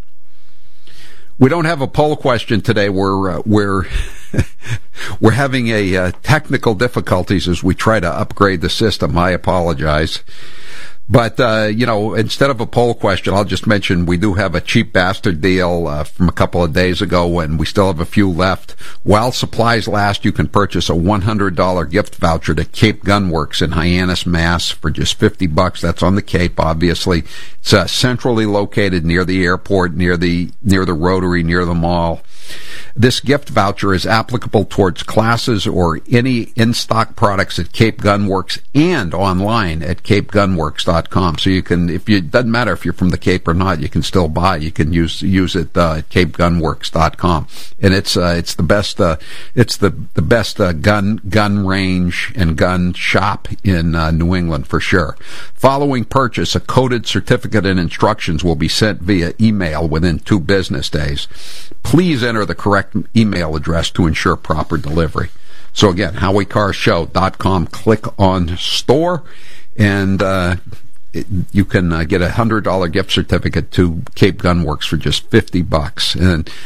We don't have a poll question today. We're uh, we're we're having a uh, technical difficulties as we try to upgrade the system. I apologize. But, uh, you know, instead of a poll question, I'll just mention we do have a cheap bastard deal uh, from a couple of days ago, and we still have a few left. While supplies last, you can purchase a one hundred dollars gift voucher to Cape Gunworks in Hyannis, Mass. for just fifty bucks. That's on the Cape, obviously. It's uh, centrally located near the airport, near the near the Rotary, near the mall. This gift voucher is applicable towards classes or any in-stock products at Cape Gunworks and online at cape gunworks dot com. So you can, if you, it doesn't matter if you're from the Cape or not, you can still buy. You can use use it uh, at cape gunworks dot com, and it's uh, it's the best uh, it's the the best uh, gun gun range and gun shop in uh, New England for sure. Following purchase, a coded certificate and instructions will be sent via email within two business days. Please enter the correct email address to ensure proper delivery. So again, howie car show dot com, click on store, and uh, it, you can uh, get a one hundred dollars gift certificate to Cape Gunworks for just fifty bucks. And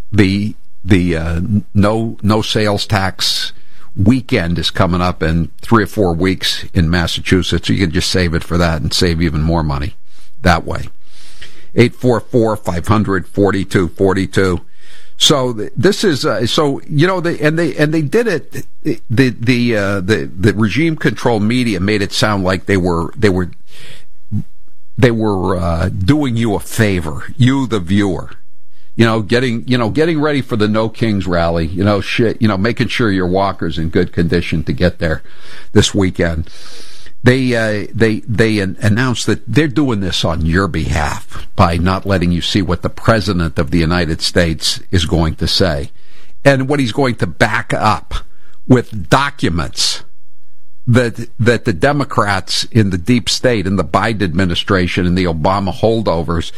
the the uh, no no sales tax weekend is coming up in three or four weeks in Massachusetts. You can just save it for that and save even more money that way. eight four four, five hundred, forty-two forty-two. So this is uh, so you know they and they and they did it. The the uh, the the regime controlled media made it sound like they were they were they were uh, doing you a favor, you the viewer. You know, getting you know getting ready for the No Kings rally. You know, shit. You know, making sure your walker's in good condition to get there this weekend. They uh, they they announced that they're doing this on your behalf by not letting you see what the President of the United States is going to say and what he's going to back up with documents that that the Democrats in the deep state, in the Biden administration, and the Obama holdovers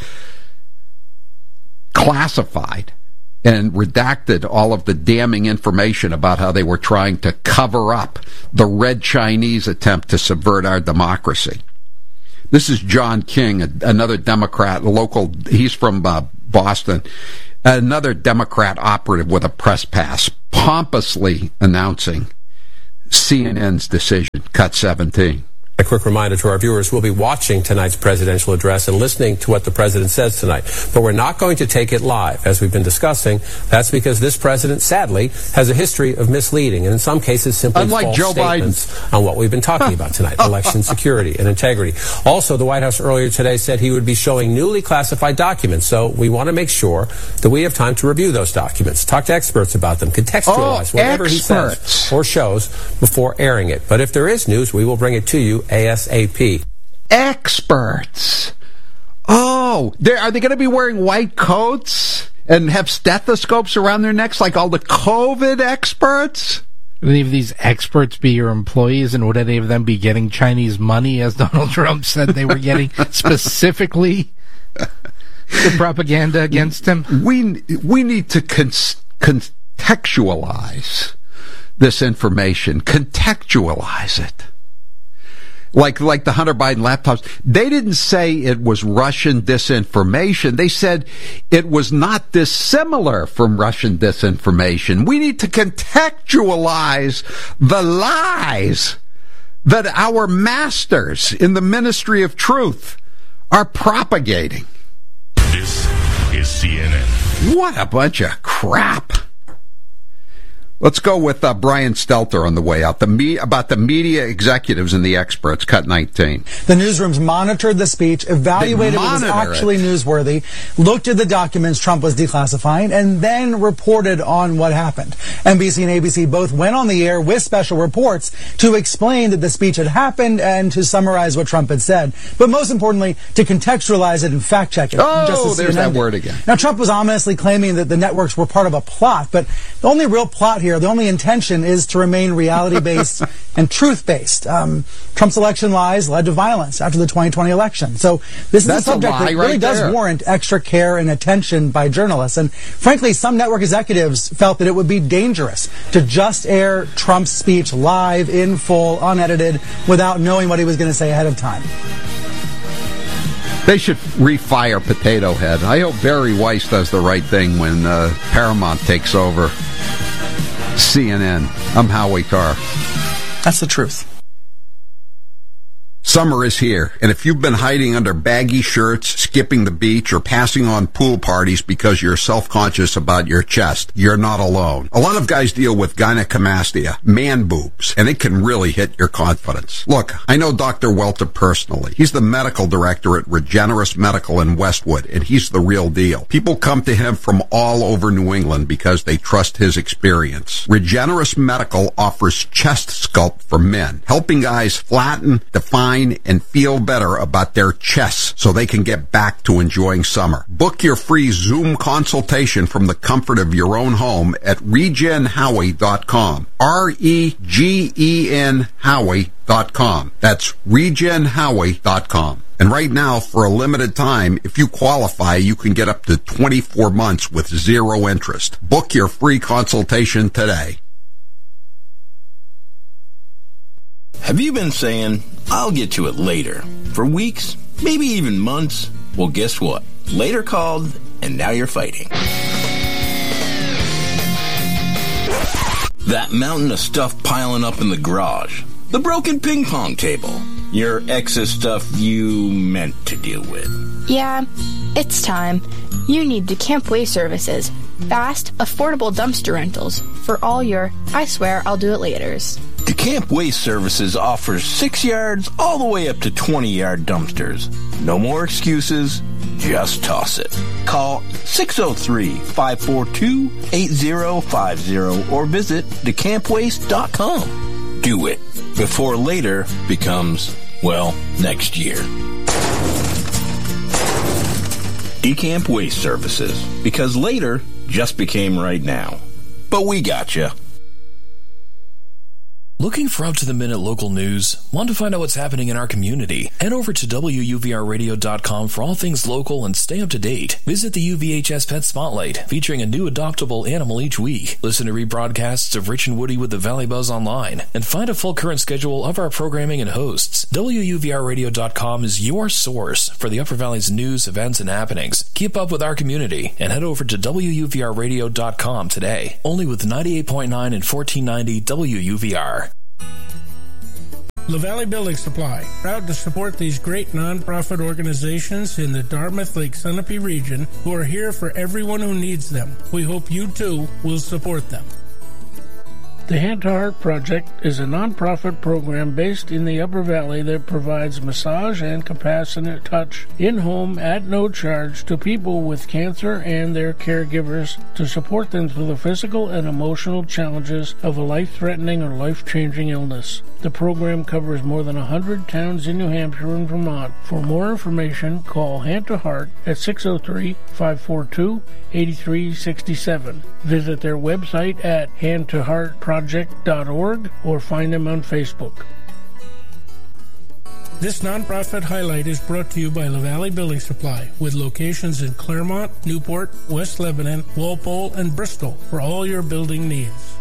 classified and redacted all of the damning information about how they were trying to cover up the Red Chinese attempt to subvert our democracy. This is John King, another Democrat, local, he's from uh, Boston, another Democrat operative with a press pass, pompously announcing C N N's decision, cut seventeen. A quick reminder to our viewers, we'll be watching tonight's presidential address and listening to what the president says tonight. But we're not going to take it live, as we've been discussing. That's because this president, sadly, has a history of misleading and in some cases simply Unlike false Joe statements Biden. on what we've been talking about tonight, election security and integrity. Also, the White House earlier today said he would be showing newly classified documents, so we want to make sure that we have time to review those documents, talk to experts about them, contextualize oh, whatever experts. he says or shows before airing it. But if there is news, we will bring it to you ASAP. Experts. Oh, are they going to be wearing white coats and have stethoscopes around their necks like all the COVID experts? Would any of these experts be your employees, and would any of them be getting Chinese money, as Donald Trump said they were getting specifically the propaganda against him? We we need to con- contextualize this information. Contextualize it. Like like the Hunter Biden laptops. They didn't say it was Russian disinformation. They said it was not dissimilar from Russian disinformation. We need to contextualize the lies that our masters in the Ministry of Truth are propagating. This is C N N. What a bunch of crap. Let's go with uh, Brian Stelter on the way out. The me- about the media executives and the experts, cut nineteen. The newsrooms monitored the speech, evaluated what was actually it. newsworthy, looked at the documents Trump was declassifying, and then reported on what happened. N B C and A B C both went on the air with special reports to explain that the speech had happened and to summarize what Trump had said. But most importantly, to contextualize it and fact check it. Oh, just there's that word again. Now, Trump was ominously claiming that the networks were part of a plot, but the only real plot here, the only intention is to remain reality-based and truth-based. Um, Trump's election lies led to violence after the twenty twenty election. So this is That's a subject a that really right does there. warrant extra care and attention by journalists. And frankly, some network executives felt that it would be dangerous to just air Trump's speech live, in full, unedited, without knowing what he was going to say ahead of time. They should refire Potato Head. I hope Barry Weiss does the right thing when uh, Paramount takes over C N N. I'm Howie Carr. That's the truth. Summer is here, and if you've been hiding under baggy shirts, skipping the beach, or passing on pool parties because you're self-conscious about your chest, you're not alone. A lot of guys deal with gynecomastia, man boobs, and it can really hit your confidence. Look, I know Doctor Welter personally. He's the medical director at Regenerous Medical in Westwood, and he's the real deal. People come to him from all over New England because they trust his experience. Regenerous Medical offers chest sculpt for men, helping guys flatten, define, and feel better about their chests so they can get back to enjoying summer. Book your free Zoom consultation from the comfort of your own home at regen howie dot com. R E G E N Howie dot com. That's regen howie dot com. And right now, for a limited time, if you qualify, you can get up to twenty-four months with zero interest. Book your free consultation today. Have you been saying, I'll get to it later, for weeks, maybe even months? Well, guess what? Later called, and now you're fighting. That mountain of stuff piling up in the garage. The broken ping pong table. Your ex's stuff you meant to deal with. Yeah, it's time. You need DeCamp Waste Services. Fast, affordable dumpster rentals for all your, I swear I'll do it laters. DeCamp Waste Services offers six yards all the way up to twenty-yard dumpsters. No more excuses. Just toss it. Call six oh three, five four two, eight oh five oh or visit decamp waste dot com. Do it before later becomes, well, next year. DeCamp Waste Services, because later just became right now. But we gotcha. Looking for up-to-the-minute local news? Want to find out what's happening in our community? Head over to W U V R radio dot com for all things local and stay up to date. Visit the U V H S Pet Spotlight, featuring a new adoptable animal each week. Listen to rebroadcasts of Rich and Woody with the Valley Buzz online, and find a full current schedule of our programming and hosts. W U V R radio dot com is your source for the Upper Valley's news, events, and happenings. Keep up with our community, and head over to W U V R radio dot com today. Only with ninety-eight point nine and fourteen ninety W U V R. La Valley Building Supply, proud to support these great nonprofit organizations in the Dartmouth-Lake Sunapee region who are here for everyone who needs them. We hope you too will support them. The Hand to Heart Project is a nonprofit program based in the Upper Valley that provides massage and compassionate touch in-home at no charge to people with cancer and their caregivers to support them through the physical and emotional challenges of a life-threatening or life-changing illness. The program covers more than one hundred towns in New Hampshire and Vermont. For more information, call Hand to Heart at six oh three, five four two, eight three six seven. Visit their website at hand to heart project dot org or find them on Facebook. This nonprofit highlight is brought to you by La Valley Building Supply, with locations in Claremont, Newport, West Lebanon, Walpole, and Bristol for all your building needs.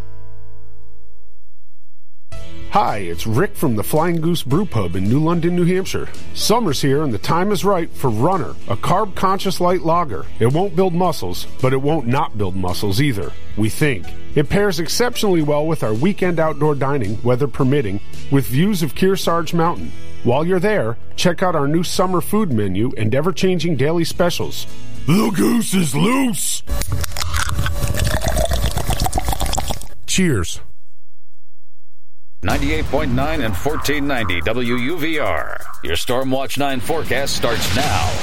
Hi, it's Rick from the Flying Goose Brew Pub in New London, New Hampshire. Summer's here and the time is right for Runner, a carb-conscious light lager. It won't build muscles, but it won't not build muscles either, we think. It pairs exceptionally well with our weekend outdoor dining, weather permitting, with views of Kearsarge Mountain. While you're there, check out our new summer food menu and ever-changing daily specials. The goose is loose! Cheers. ninety-eight point nine and fourteen ninety W U V R. Your Stormwatch nine forecast starts now.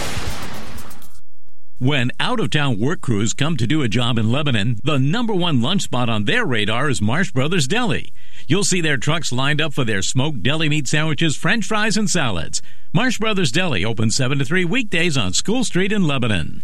When out-of-town work crews come to do a job in Lebanon, the number one lunch spot on their radar is Marsh Brothers Deli. You'll see their trucks lined up for their smoked deli meat sandwiches, french fries, and salads. Marsh Brothers Deli opens seven to three weekdays on School Street in Lebanon.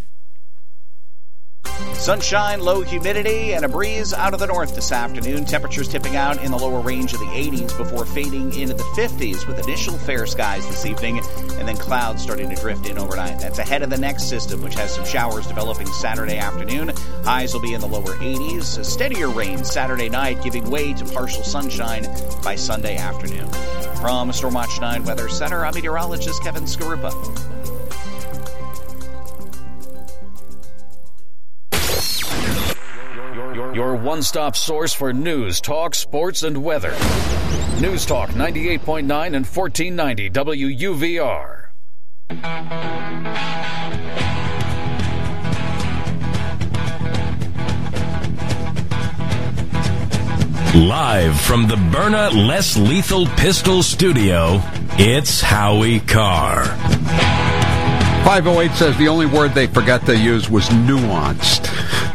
Sunshine, low humidity, and a breeze out of the north this afternoon. Temperatures tipping out in the lower range of the eighties before fading into the fifties with initial fair skies this evening and then clouds starting to drift in overnight. That's ahead of the next system, which has some showers developing Saturday afternoon. Highs will be in the lower eighties. A steadier rain Saturday night, giving way to partial sunshine by Sunday afternoon. From Stormwatch nine Weather Center, I'm meteorologist Kevin Skarupa. Your one-stop source for news, talk, sports, and weather. News Talk ninety-eight point nine and fourteen ninety W U V R. Live from the Byrna Less Lethal Pistol Studio, it's Howie Carr. five oh eight says the only word they forgot to use was nuanced.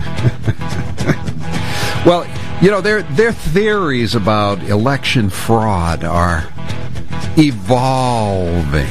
Well, you know, their their theories about election fraud are evolving.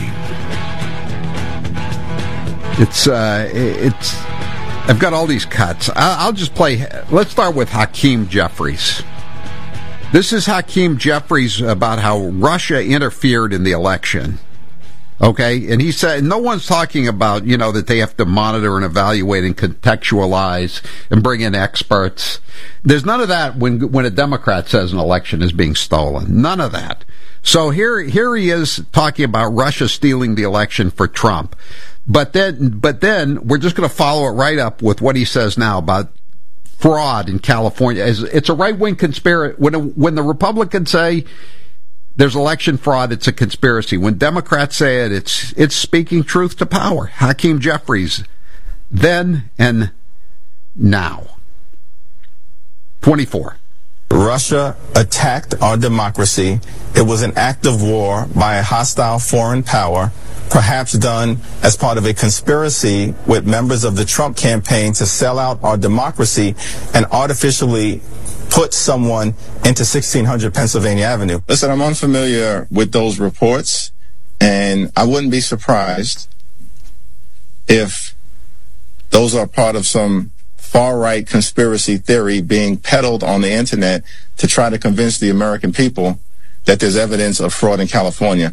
It's uh, it's. I've got all these cuts. I'll just play. Let's start with Hakeem Jeffries. This is Hakeem Jeffries about how Russia interfered in the election. Okay, and he said no one's talking about, you know, that they have to monitor and evaluate and contextualize and bring in experts. There's none of that when when a Democrat says an election is being stolen. None of that. So here here he is talking about Russia stealing the election for Trump. But then but then we're just going to follow it right up with what he says now about fraud in California. It's a right-wing conspiracy. When, when the Republicans say there's election fraud, it's a conspiracy. When Democrats say it, it's it's speaking truth to power. Hakeem Jeffries, then and now. twenty-four. Russia attacked our democracy. It was an act of war by a hostile foreign power, perhaps done as part of a conspiracy with members of the Trump campaign to sell out our democracy and artificially put someone into sixteen hundred Pennsylvania Avenue. Listen, I'm unfamiliar with those reports, and I wouldn't be surprised if those are part of some far-right conspiracy theory being peddled on the internet to try to convince the American people that there's evidence of fraud in California.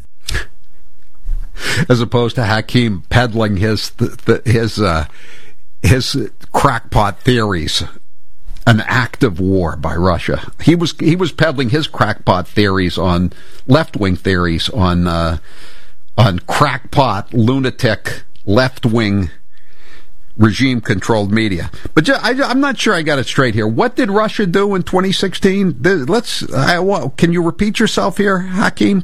As opposed to Hakeem peddling his the, his uh, his crackpot theories, an act of war by Russia. He was he was peddling his crackpot theories on left-wing theories on uh, on crackpot lunatic left-wing regime-controlled media. But just, I, I'm not sure I got it straight here. What did Russia do in twenty sixteen? Let's. I, can you repeat yourself here, Hakeem?